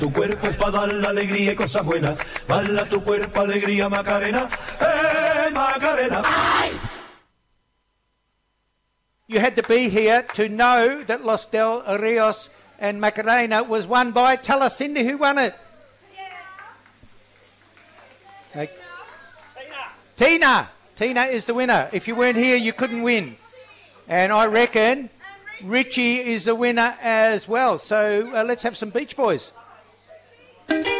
Tu cuerpo es para dar la alegría y cosas buenas. Baila tu cuerpo, alegría, Macarena. Macarena. You had to be here to know that Los Del Rios and Macarena was won by... Tell us, Cindy, who won it? Tina. Tina is the winner. If you weren't here, you couldn't win. And I reckon Richie is the winner as well. So let's have some Beach Boys.